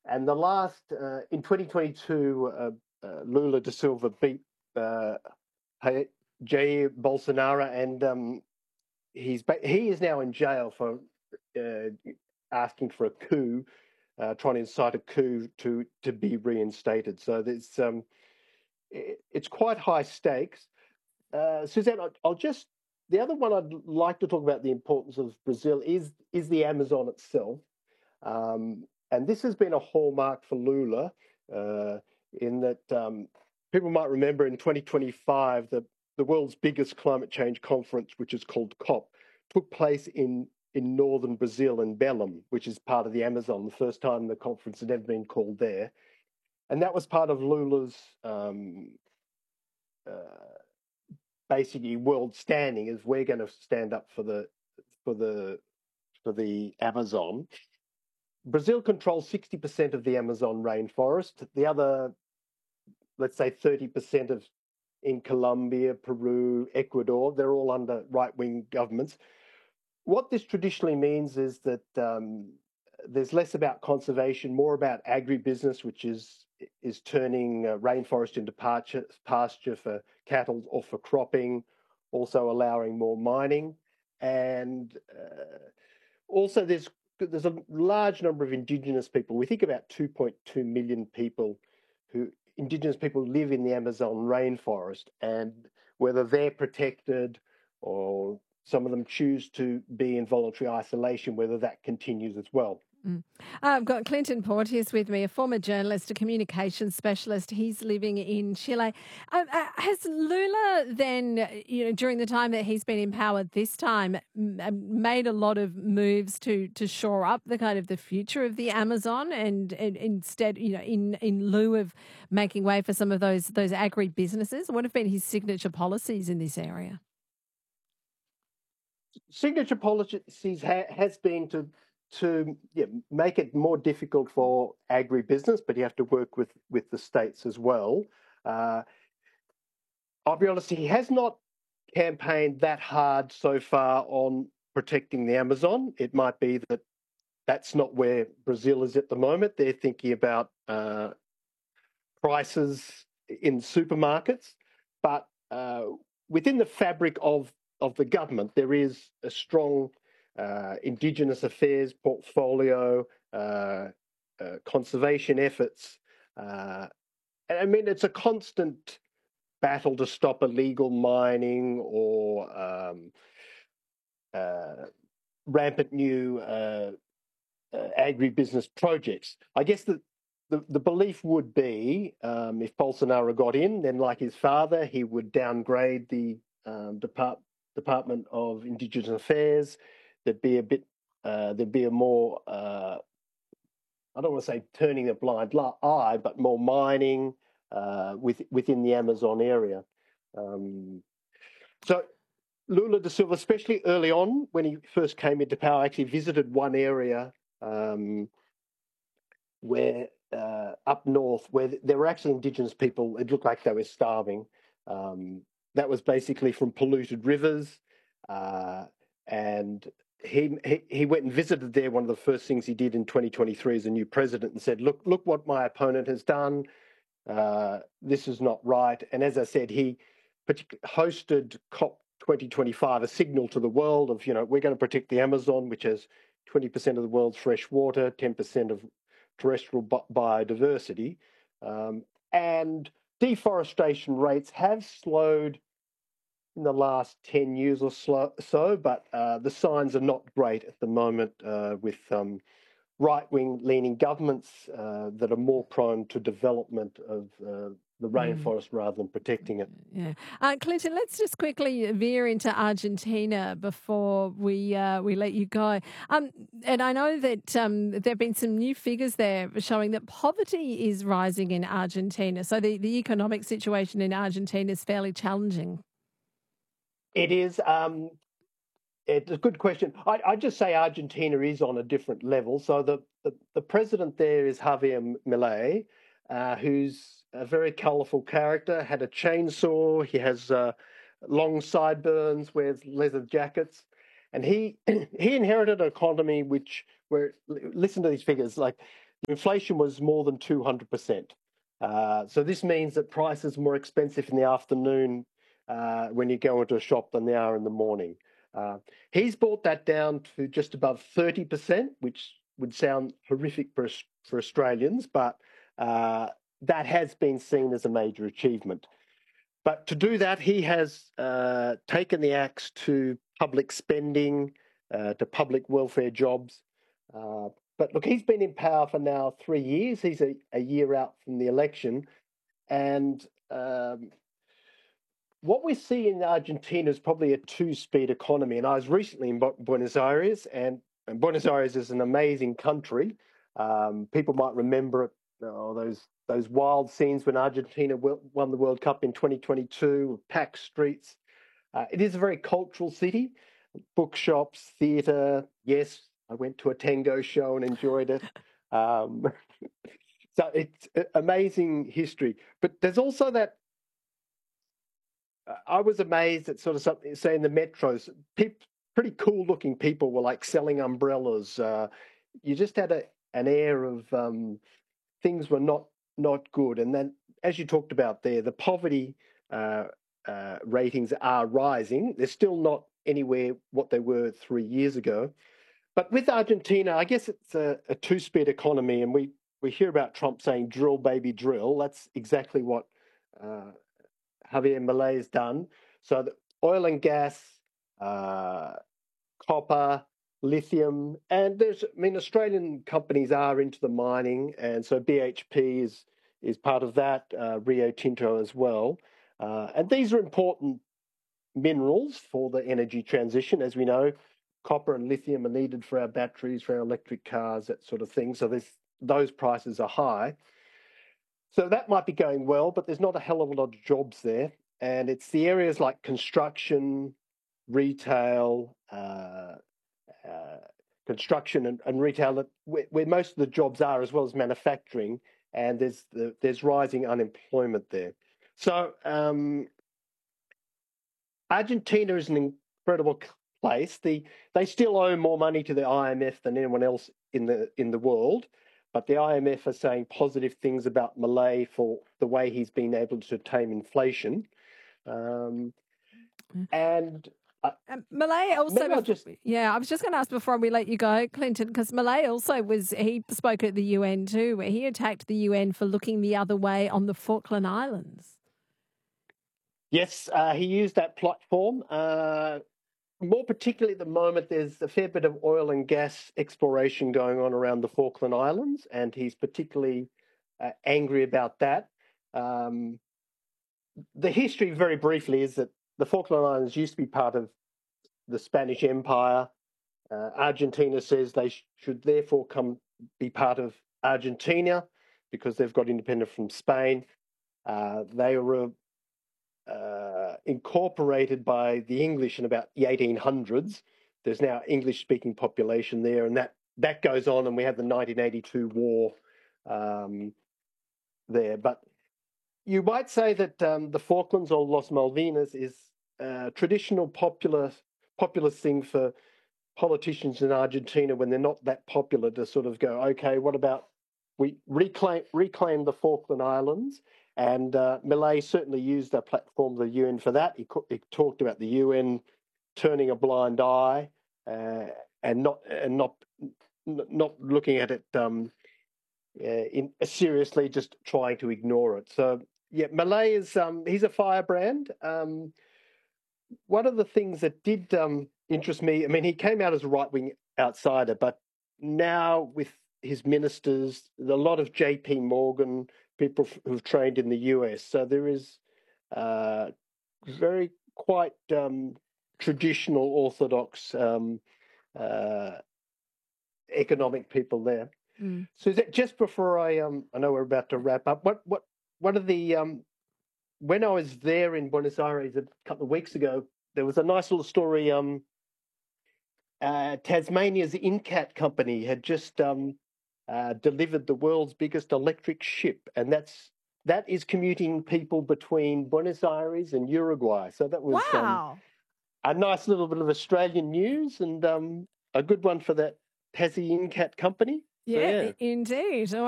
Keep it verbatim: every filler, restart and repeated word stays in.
And the last, uh, in twenty twenty-two, uh, uh, Lula da Silva beat uh, Jair Bolsonaro, and um, he's he is now in jail for uh, asking for a coup, uh, trying to incite a coup to to be reinstated. So there's um, it, it's quite high stakes. Uh, Suzanne, I'll, I'll just the other one I'd like to talk about the importance of Brazil is is the Amazon itself, um, and this has been a hallmark for Lula uh, in that um, people might remember in twenty twenty-five the the world's biggest climate change conference, which is called COP, took place in in northern Brazil in Belém, which is part of the Amazon. The first time the conference had ever been called there, and that was part of Lula's um, uh, basically world standing. Is we're going to stand up for the for the for the Amazon. Brazil controls sixty percent of the Amazon rainforest. The other, let's say, thirty percent of in Colombia, Peru, Ecuador, they're all under right-wing governments. What this traditionally means is that um, there's less about conservation, more about agribusiness, which is is turning uh, rainforest into pasture, pasture for cattle or for cropping, also allowing more mining. And uh, also there's there's a large number of indigenous people. We think about two point two million people who indigenous people live in the Amazon rainforest, and whether they're protected or some of them choose to be in voluntary isolation, whether that continues as well. Mm. Uh, I've got Clinton Porteous with me, a former journalist, a communications specialist. He's living in Chile. Uh, uh, has Lula then, you know, during the time that he's been in power this time, m- made a lot of moves to to shore up the kind of the future of the Amazon, and, and instead, you know, in, in lieu of making way for some of those those agri businesses? What have been his signature policies in this area? Signature policies ha- has been to to yeah, make it more difficult for agribusiness, but you have to work with, with the states as well. Uh, I'll be honest, he has not campaigned that hard so far on protecting the Amazon. It might be that that's not where Brazil is at the moment. They're thinking about uh, prices in supermarkets, but uh, within the fabric of, of the government, there is a strong Uh, Indigenous affairs portfolio, uh, uh, conservation efforts. Uh, and I mean, it's a constant battle to stop illegal mining or um, uh, rampant new uh, uh, agribusiness projects. I guess the, the, the belief would be um, if Bolsonaro got in, then like his father, he would downgrade the um, Depart- Department of Indigenous Affairs. There'd be a bit, uh, there'd be a more, uh, I don't want to say turning a blind eye, but more mining uh, with, within the Amazon area. Um, so Lula da Silva, especially early on when he first came into power, actually visited one area um, where uh, up north, where there were actually indigenous people. It looked like they were starving. Um, that was basically from polluted rivers, uh, and He, he he went and visited there. One of the first things he did in twenty twenty-three as a new president, and said, "Look, look what my opponent has done. Uh, this is not right." And as I said, he hosted COP twenty twenty-five, a signal to the world of, you know, we're going to protect the Amazon, which has twenty percent of the world's fresh water, ten percent of terrestrial biodiversity, um, and deforestation rates have slowed in the last ten years or so, but uh, the signs are not great at the moment uh, with um, right-wing leaning governments uh, that are more prone to development of uh, the rainforest mm. rather than protecting it. Yeah. Uh, Clinton, let's just quickly veer into Argentina before we uh, we let you go. Um, and I know that um, there have been some new figures there showing that poverty is rising in Argentina. So the, the economic situation in Argentina is fairly challenging. It is. Um, it's a good question. I, I just say Argentina is on a different level. So the, the, the president there is Javier Milei, uh, who's a very colourful character, had a chainsaw, he has uh, long sideburns, wears leather jackets. And he he inherited an economy which, where, listen to these figures, like inflation was more than two hundred percent. Uh, so this means that prices are more expensive in the afternoon uh, when you go into a shop than they are in the morning. Uh, he's brought that down to just above thirty percent, which would sound horrific for, for Australians, but uh, that has been seen as a major achievement. But to do that, he has uh, taken the axe to public spending, uh, to public welfare jobs. Uh, but look, he's been in power for now three years. He's a, a year out from the election. And um, what we see in Argentina is probably a two-speed economy. And I was recently in Buenos Aires, and, and Buenos Aires is an amazing country. Um, people might remember it, oh, those those wild scenes when Argentina won the World Cup in twenty twenty-two, packed streets. Uh, it is a very cultural city, bookshops, theatre. Yes, I went to a tango show and enjoyed it. Um, so it's amazing history. But there's also that, uh, I was amazed at sort of something, say in the metros, people, pretty cool looking people were like selling umbrellas. Uh, you just had a, an air of um, things were not not good. And then, as you talked about there, the poverty uh, uh, ratings are rising. They're still not anywhere what they were three years ago. But with Argentina, I guess it's a, a two-speed economy, and we, we hear about Trump saying, drill, baby, drill. That's exactly what uh, Javier Milei has done. So the oil and gas, uh, copper, lithium, and there's, I mean, Australian companies are into the mining, and so B H P is is part of that, uh, Rio Tinto as well. Uh, and these are important minerals for the energy transition. As we know, copper and lithium are needed for our batteries, for our electric cars, that sort of thing. So this, those prices are high. So that might be going well, but there's not a hell of a lot of jobs there. And it's the areas like construction, retail, uh, uh, construction and, and retail that where, where most of the jobs are, as well as manufacturing, and there's the, there's rising unemployment there. So um, Argentina is an incredible place. The they still owe more money to the I M F than anyone else in the in the world, but the I M F are saying positive things about Milei for the way he's been able to tame inflation, um, and. Uh, um, Milei also, just... yeah, I was just going to ask before we let you go, Clinton, because Milei also was, he spoke at the U N too, where he attacked the U N for looking the other way on the Falkland Islands. Yes, uh, he used that platform. Uh, more particularly at the moment, there's a fair bit of oil and gas exploration going on around the Falkland Islands, and he's particularly uh, angry about that. Um, the history, very briefly, is that the Falkland Islands used to be part of the Spanish Empire. Uh, Argentina says they sh- should therefore come be part of Argentina because they've got independence from Spain. Uh, they were uh, incorporated by the English in about the eighteen hundreds. There's now English-speaking population there, and that, that goes on, and we have the nineteen eighty-two war um, there. But you might say that um, the Falklands or Los Malvinas is a traditional popular populist thing for politicians in Argentina when they're not that popular to sort of go, okay, what about we reclaim reclaim the Falkland Islands? And uh, Milei certainly used the platform of the U N for that. He, he talked about the U N turning a blind eye uh, and not and not not looking at it um, uh, in, seriously, just trying to ignore it. So yeah, Milei is um, he's a firebrand. Um, one of the things that did um, interest me, I mean, he came out as a right-wing outsider, but now with his ministers, a lot of J P Morgan, people who've trained in the U S. So there is uh, very quite um, traditional orthodox um, uh, economic people there. Mm. So is that just before I um I know we're about to wrap up. What what what are the um when I was there in Buenos Aires a couple of weeks ago, there was a nice little story. Um, uh, Tasmania's Incat company had just um, uh, delivered the world's biggest electric ship, and that's that is commuting people between Buenos Aires and Uruguay. So that was wow. um, a nice little bit of Australian news, and um, a good one for that Tassie Incat company. Yeah, yeah. i- indeed.